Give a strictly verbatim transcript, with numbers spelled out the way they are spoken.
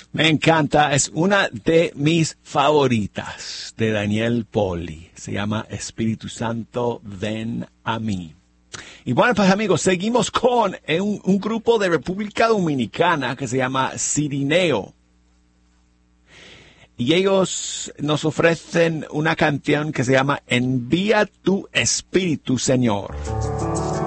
Me encanta, es una de mis favoritas de Daniel Poli. Se llama Espíritu Santo, ven a mí. Y bueno, pues amigos, seguimos con un, un grupo de República Dominicana que se llama Cirineo. Y ellos nos ofrecen una canción que se llama Envía tu Espíritu, Señor.